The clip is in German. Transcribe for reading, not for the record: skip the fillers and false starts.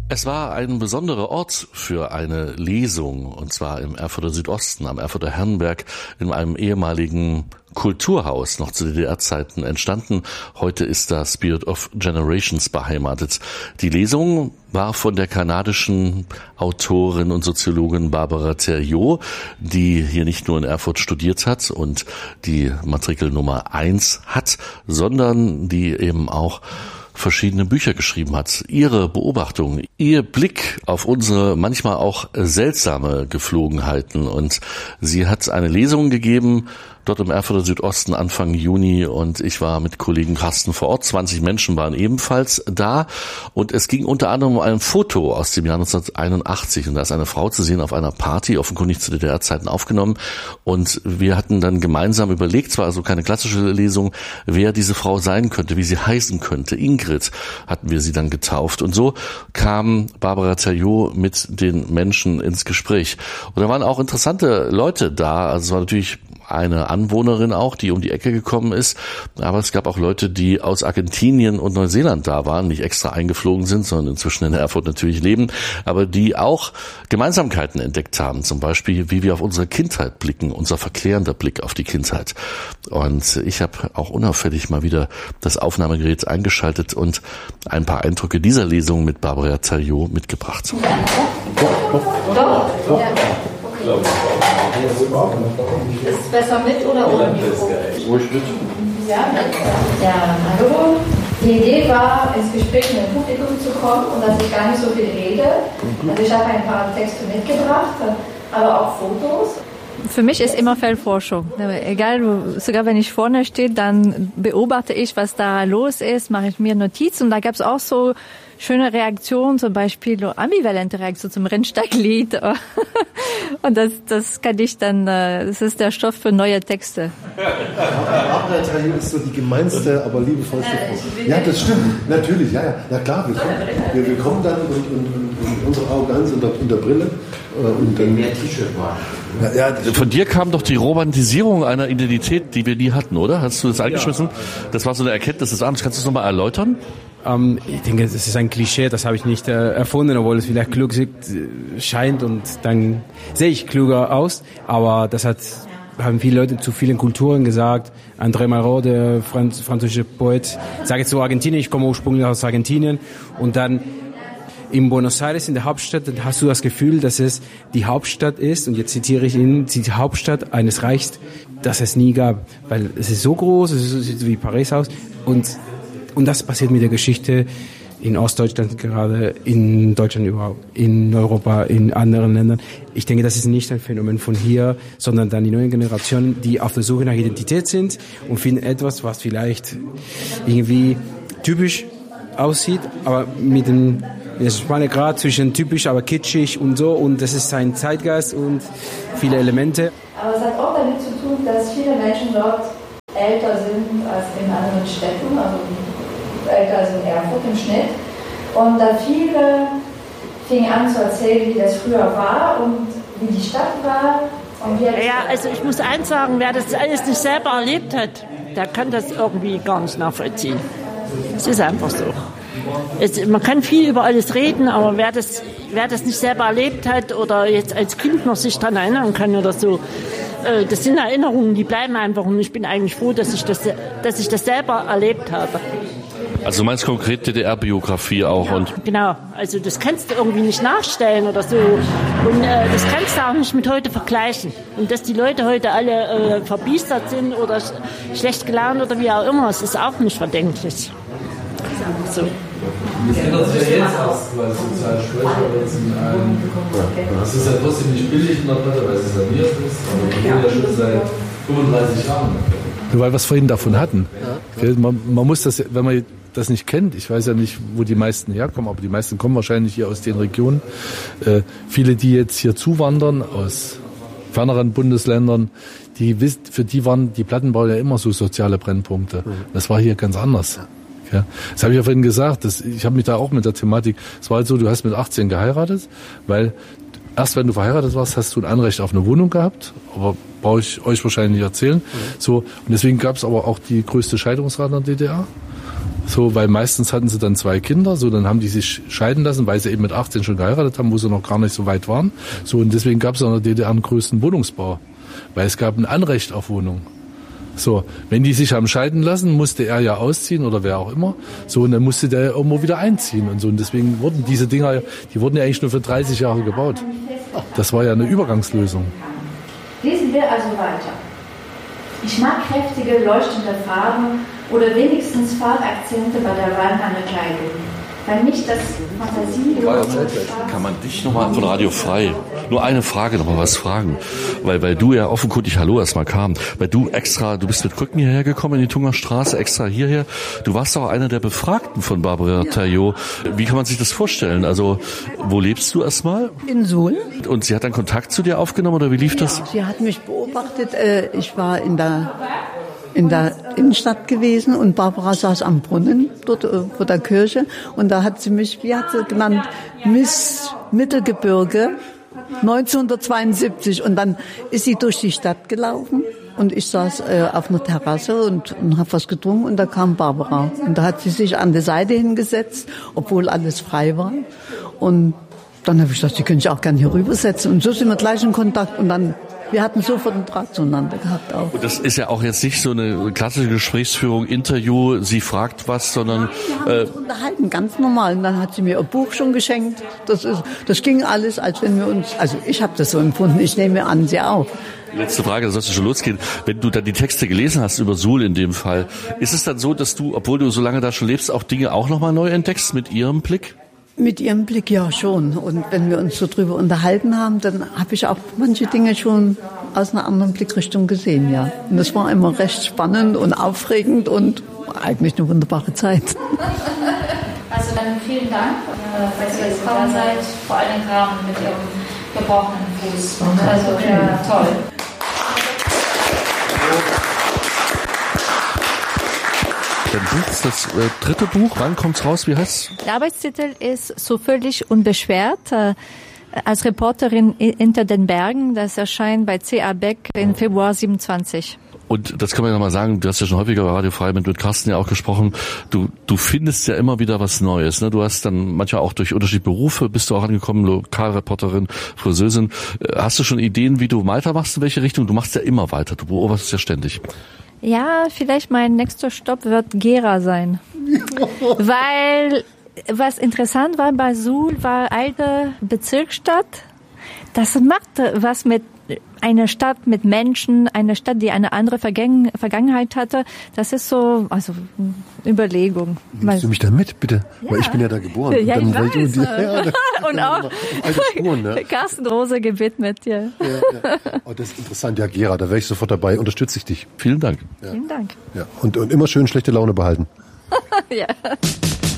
Es war ein besonderer Ort für eine Lesung, und zwar im Erfurter Südosten, am Erfurter Herrenberg, in einem ehemaligen Kulturhaus, noch zu DDR-Zeiten entstanden. Heute ist da Spirit of Generations beheimatet. Die Lesung war von der kanadischen Autorin und Soziologin Barbara Thériault, die hier nicht nur in Erfurt studiert hat und die Matrikel Nummer 1 hat, sondern die eben auch verschiedene Bücher geschrieben hat. Ihre Beobachtung, ihr Blick auf unsere manchmal auch seltsame Geflogenheiten. Und sie hat eine Lesung gegeben, dort im Erfurter Südosten Anfang Juni, und ich war mit Kollegen Carsten vor Ort. 20 Menschen waren ebenfalls da und es ging unter anderem um ein Foto aus dem Jahr 1981 und da ist eine Frau zu sehen auf einer Party, offenkundig zu DDR-Zeiten aufgenommen, und wir hatten dann gemeinsam überlegt, zwar also keine klassische Lesung, wer diese Frau sein könnte, wie sie heißen könnte. Ingrid hatten wir sie dann getauft, und so kam Barbara Thériault mit den Menschen ins Gespräch. Und da waren auch interessante Leute da, also es war natürlich eine Anwohnerin auch, die um die Ecke gekommen ist, aber es gab auch Leute, die aus Argentinien und Neuseeland da waren, nicht extra eingeflogen sind, sondern inzwischen in Erfurt natürlich leben, aber die auch Gemeinsamkeiten entdeckt haben, zum Beispiel, wie wir auf unsere Kindheit blicken, unser verklärender Blick auf die Kindheit. Und ich habe auch unauffällig mal wieder das Aufnahmegerät eingeschaltet und ein paar Eindrücke dieser Lesung mit Barbara Thériault mitgebracht. Ist es besser mit oder ohne Mikro? Ruhig mit. Ja, hallo. Die Idee war, ins Gespräch mit dem Publikum zu kommen und dass ich gar nicht so viel rede. Also ich habe ein paar Texte mitgebracht, aber auch Fotos. Für mich ist immer Feldforschung. Egal, sogar wenn ich vorne stehe, dann beobachte ich, was da los ist, mache ich mir Notizen. Und da gab es auch so schöne Reaktionen, zum Beispiel ambivalente Reaktionen zum Rennsteiglied. Und das kann ich dann, das ist der Stoff für neue Texte. Barbara Thériault ist so die gemeinste, aber liebevollste Frau. Ja, das stimmt, natürlich, ja. Na klar, wir kommen dann und unsere Arroganz in der Brille. Und dann mehr T-Shirt machen. Ja, von dir kam doch die Romantisierung einer Identität, die wir nie hatten, oder? Hast du das eingeschmissen? Das war so eine Erkenntnis des Abends. Kannst du es nochmal erläutern? Ich denke, das ist ein Klischee, das habe ich nicht erfunden, obwohl es vielleicht klug scheint und dann sehe ich kluger aus. Aber das haben viele Leute zu vielen Kulturen gesagt. André Malraux, der französische Poet, sagt jetzt so Argentinien, ich komme ursprünglich aus Argentinien. Und dann in Buenos Aires, in der Hauptstadt, dann hast du das Gefühl, dass es die Hauptstadt ist, und jetzt zitiere ich ihn, die Hauptstadt eines Reichs, das es nie gab. Weil es ist so groß, es sieht wie Paris aus, und das passiert mit der Geschichte in Ostdeutschland gerade, in Deutschland überhaupt, in Europa, in anderen Ländern. Ich denke, das ist nicht ein Phänomen von hier, sondern dann die neuen Generationen, die auf der Suche nach Identität sind und finden etwas, was vielleicht irgendwie typisch aussieht, aber mit dem schmale Grad zwischen typisch, aber kitschig und so, und das ist ein Zeitgeist und viele Elemente. Aber es hat auch damit zu tun, dass viele Menschen dort älter sind als in anderen Städten, also älter als in Erfurt im Schnitt. Und da viele fingen an zu erzählen, wie das früher war und wie die Stadt war. Und ja, also ich muss eins sagen, wer das alles nicht selber erlebt hat, der kann das irgendwie gar nicht nachvollziehen. Es ist einfach so. Man kann viel über alles reden, aber wer das nicht selber erlebt hat oder jetzt als Kind noch sich daran erinnern kann oder so, das sind Erinnerungen, die bleiben einfach, und ich bin eigentlich froh, dass ich das selber erlebt habe. Also du meinst konkret DDR-Biografie auch? Ja, und genau, also das kannst du irgendwie nicht nachstellen oder so, und das kannst du auch nicht mit heute vergleichen. Und dass die Leute heute alle verbiestert sind oder schlecht gelaunt oder wie auch immer, das ist auch nicht verdenklich. So. Das ändert sich ja jetzt erst, weil es sozial schwächer ist. Es ist ja trotzdem nicht billig in der Platte, weil es saniert ist. Aber wir ja schon seit 35 Jahren. Nur weil wir es vorhin davon hatten. Man muss das, wenn man das nicht kennt, ich weiß ja nicht, wo die meisten herkommen, aber die meisten kommen wahrscheinlich hier aus den Regionen. Viele, die jetzt hier zuwandern aus ferneren Bundesländern, für die waren die Plattenbau ja immer so soziale Brennpunkte. Das war hier ganz anders. Ja, das habe ich ja vorhin gesagt. Ich habe mich da auch mit der Thematik. Es war halt so, du hast mit 18 geheiratet, weil erst wenn du verheiratet warst, hast du ein Anrecht auf eine Wohnung gehabt. Aber brauche ich euch wahrscheinlich nicht erzählen. So, und deswegen gab es aber auch die größte Scheidungsrate in der DDR. So, weil meistens hatten sie dann 2 Kinder, so dann haben die sich scheiden lassen, weil sie eben mit 18 schon geheiratet haben, wo sie noch gar nicht so weit waren. So, und deswegen gab es in der DDR einen größten Wohnungsbau, weil es gab ein Anrecht auf Wohnung. So, wenn die sich haben scheiden lassen, musste er ja ausziehen oder wer auch immer. So, und dann musste der irgendwo wieder einziehen und so. Und deswegen wurden diese Dinger, die wurden ja eigentlich nur für 30 Jahre gebaut. Das war ja eine Übergangslösung. Lesen wir also weiter. Ich mag kräftige, leuchtende Farben oder wenigstens Farbakzente bei der Wahl meiner Kleidung. Weil mich das Fantasielose... Kann man dich nochmal von Radio Frei, nur eine Frage nochmal was fragen, weil du ja offenkundig, hallo erstmal kam, weil du bist mit Krücken hierher gekommen in die Thunger Straße, extra hierher. Du warst auch einer der Befragten von Barbara Taillot. Wie kann man sich das vorstellen? Also, wo lebst du erstmal? In Suhl. Und sie hat dann Kontakt zu dir aufgenommen oder wie lief das? Sie hat mich beobachtet. Ich war in der Innenstadt gewesen und Barbara saß am Brunnen dort vor der Kirche und da hat sie mich, wie hat sie genannt, Miss Mittelgebirge 1972 und dann ist sie durch die Stadt gelaufen und ich saß auf einer Terrasse und habe was getrunken und da kam Barbara und da hat sie sich an der Seite hingesetzt, obwohl alles frei war und dann habe ich gesagt, sie können sich auch gerne hier rübersetzen und so sind wir gleich in Kontakt und dann wir hatten sofort einen Draht zueinander gehabt auch. Und das ist ja auch jetzt nicht so eine klassische Gesprächsführung, Interview, sie fragt was, sondern... Wir haben uns unterhalten, ganz normal. Und dann hat sie mir ein Buch schon geschenkt. Das ging alles, als wenn wir uns... Also ich habe das so empfunden, ich nehme an, sie auch. Letzte Frage, da sollst du schon losgehen. Wenn du dann die Texte gelesen hast, über Suhl in dem Fall, ist es dann so, dass du, obwohl du so lange da schon lebst, auch Dinge auch nochmal neu entdeckst mit ihrem Blick? Mit ihrem Blick ja schon. Und wenn wir uns so drüber unterhalten haben, dann habe ich auch manche Dinge schon aus einer anderen Blickrichtung gesehen, ja. Und das war immer recht spannend und aufregend und eigentlich eine wunderbare Zeit. Also dann vielen Dank, dass ihr jetzt gekommen seid, vor allem Graben mit ihrem gebrochenen Fuß. Also ja, toll. Dein Buch ist das 3. Buch. Wann kommt's raus? Wie heißt's? Der Arbeitstitel ist So völlig unbeschwert. Als Reporterin hinter den Bergen. Das erscheint bei C.A. Beck im Februar 27. Und das kann man ja nochmal sagen, du hast ja schon häufiger bei Radio Frei mit Carsten ja auch gesprochen, du findest ja immer wieder was Neues. Ne? Du hast dann manchmal auch durch unterschiedliche Berufe, bist du auch angekommen, Lokalreporterin, Friseurin. Hast du schon Ideen, wie du weitermachst, in welche Richtung? Du machst ja immer weiter, du beobachtest ja ständig. Ja, vielleicht mein nächster Stopp wird Gera sein. Weil was interessant war bei Suhl, war alte Bezirksstadt. Das macht was mit einer Stadt mit Menschen, eine Stadt, die eine andere Vergangenheit hatte. Das ist so, also Überlegung. Nimmst du mich da mit, bitte? Ja. Weil ich bin ja da geboren. Ja, und dann, ich weiß. Und auch Spuren, ne? Carsten Rose gewidmet, ja. Ja. Oh, das ist interessant. Ja, Gera, da wäre ich sofort dabei. Unterstütze ich dich. Vielen Dank. Ja. Vielen Dank. Ja. Und immer schön schlechte Laune behalten. Ja.